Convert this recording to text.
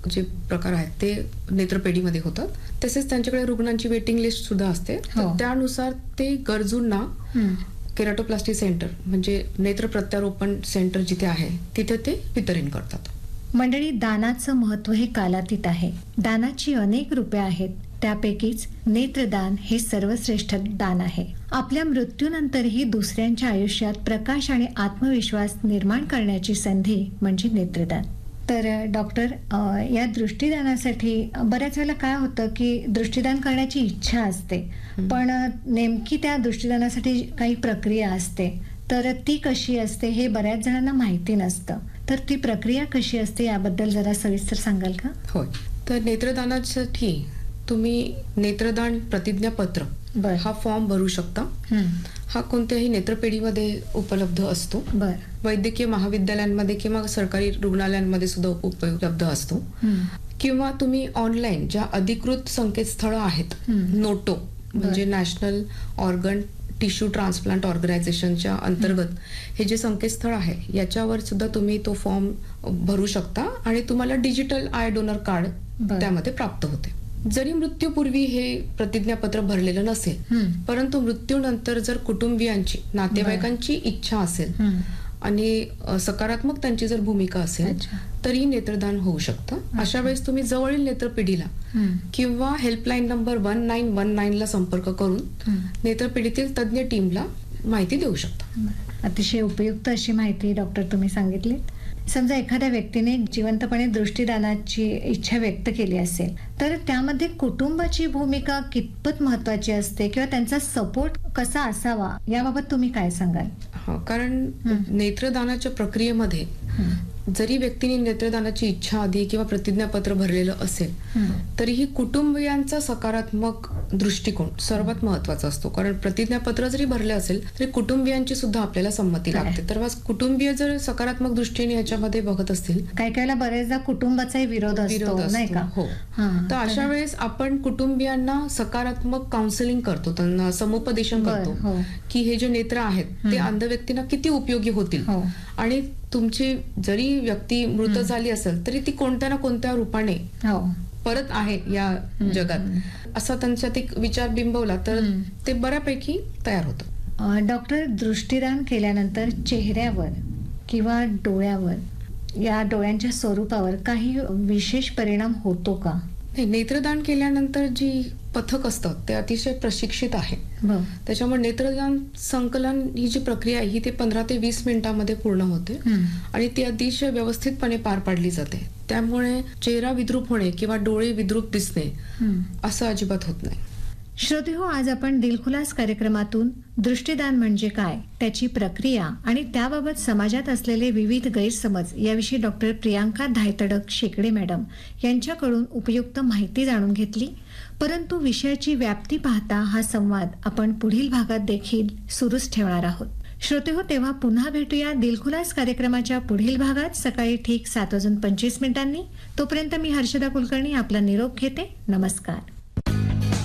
जे प्रकार आहेत ते नेत्रपेढीमध्ये होतात. तसेच त्यांच्याकडे रुग्णांची वेटिंग लिस्ट सुद्धा असते. तर त्यानुसार ते गरजूंना केराटोप्लास्टी सेंटर म्हणजे नेत्र प्रत्यारोपण सेंटर जिथे आहे तिथे ते वितरण करतात. मंडळी, दानाचं महत्व हे कालातीत आहे. दानाची अनेक रूपे आहेत, त्यापैकीच नेत्रदान हे सर्वश्रेष्ठ दान आहे. आपल्या मृत्यूनंतरही दुसऱ्यांच्या आयुष्यात प्रकाश आणि आत्मविश्वास निर्माण करण्याची संधी म्हणजे नेत्रदान. तर डॉक्टर, या दृष्टीदानासाठी बऱ्याच वेळेला काय होतं की दृष्टीदान करण्याची इच्छा असते, पण नेमकी त्या दृष्टीदानासाठी काही प्रक्रिया असते, तर ती कशी असते हे बऱ्याच जणांना माहिती नसतं. तर ती प्रक्रिया कशी असते याबद्दल जरा सविस्तर सांगाल का? होय. तर नेत्रदानासाठी तुम्ही नेत्रदान प्रतिज्ञापत्र हा फॉर्म भरू शकता. हा कोणत्याही नेत्रपेढीमध्ये उपलब्ध असतो. वैद्यकीय महाविद्यालयांमध्ये किंवा सरकारी रुग्णालयांमध्ये सुद्धा उपलब्ध असतो. किंवा तुम्ही ऑनलाईन ज्या अधिकृत संकेतस्थळ आहेत, नोटो म्हणजे नॅशनल ऑर्गन टिश्यू ट्रान्सप्लांट ऑर्गनायझेशनच्या अंतर्गत हे जे संकेतस्थळ आहे याच्यावर सुद्धा तुम्ही तो फॉर्म भरू शकता आणि तुम्हाला डिजिटल आय डोनर कार्ड त्यामध्ये प्राप्त होते. जरी मृत्यूपूर्वी हे प्रतिज्ञापत्र भरलेलं नसेल, परंतु मृत्यूनंतर जर कुटुंबियांची, नातेवाईकांची इच्छा असेल आणि सकारात्मक त्यांची जर भूमिका असेल तरी नेत्रदान होऊ शकतं. अशा वेळेस तुम्ही जवळील नेत्रपेढीला किंवा हेल्पलाईन नंबर 1919 ला संपर्क करून नेत्रपेढीतील तज्ञ टीमला माहिती देऊ शकता. अतिशय उपयुक्त अशी माहिती डॉक्टर तुम्ही सांगितली. समजा एखाद्या व्यक्तीने जिवंतपणे दृष्टीदानाची इच्छा व्यक्त केली असेल, तर त्यामध्ये कुटुंबाची भूमिका कितपत महत्वाची असते किंवा त्यांचा सपोर्ट कसा असावा याबाबत तुम्ही काय सांगाल? कारण नेत्रदानाच्या प्रक्रियेमध्ये जरी व्यक्तीने नेत्रदानाची इच्छा आधी किंवा प्रतिज्ञापत्र भरलेलं असेल तरीही कुटुंबियांचा सकारात्मक दृष्टिकोन सर्वात महत्वाचा असतो. कारण प्रतिज्ञापत्र जरी भरले असेल तरी कुटुंबियांची सुद्धा आपल्याला संमती लागते. तर कुटुंबीय जर सकारात्मक दृष्टीने ह्याच्यामध्ये बघत असतील, काही बरेचदा कुटुंबाचाही विरोध असतो नाही का? हो. तर अशा वेळेस आपण कुटुंबियांना सकारात्मक काउन्सिलिंग करतो, त्यांना समुपदेशन करतो की हे जे नेत्र आहेत ते अंध व्यक्तींना किती उपयोगी होतील आणि तुमची जरी व्यक्ती मृत झाली असेल तरी ती कोणत्या ना कोणत्या रूपाने परत आहे या जगात, असा त्यांच्यात एक विचार बिंबवला तर ते बऱ्यापैकी तयार होतं. डॉक्टर, दृष्टीदान केल्यानंतर चेहऱ्यावर किंवा डोळ्यावर, या डोळ्यांच्या स्वरूपावर काही विशेष परिणाम होतो का? नेत्रदान केल्यानंतर जी पथक असतं ते अतिशय प्रशिक्षित आहे. त्याच्यामुळे नेत्रदान संकलन ही जी प्रक्रिया आहे ही ते 15 ते 20 मिनिटांमध्ये पूर्ण होते आणि ती अतिशय व्यवस्थितपणे पार पाडली जाते. त्यामुळे चेहरा विद्रूप होणे किंवा डोळे विद्रूप दिसणे असं अजिबात होत नाही. श्रोतेहो, आज आपण दिलखुलास कार्यक्रमातून दृष्टीदान म्हणजे काय, त्याची प्रक्रिया आणि त्याबाबत समाजात असलेले विविध गैरसमज याविषयी डॉक्टर प्रियांका धायतडक शेकडे मॅडम यांच्याकडून उपयुक्त माहिती जाणून घेतली. परंतु विषयाची व्याप्ती पाहता हा संवाद आपण पुढील भागात देखील सुरूच ठेवणार आहोत. श्रोतेहो, तेव्हा पुन्हा भेटूया दिलखुलास कार्यक्रमाच्या पुढील भागात सकाळी ठीक 7:25 तोपर्यंत मी हर्षदा कुलकर्णी आपला निरोप घेते. नमस्कार.